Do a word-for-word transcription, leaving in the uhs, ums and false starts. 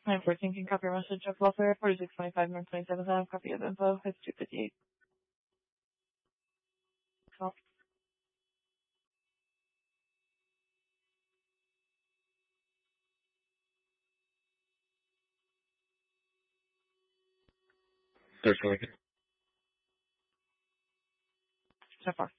nine fourteen can copy your message. Jeff Welfare, forty-six twenty-five North twenty-seventh Ave. Copy of info. It's two fifty-eight. Call. Thursday. So far.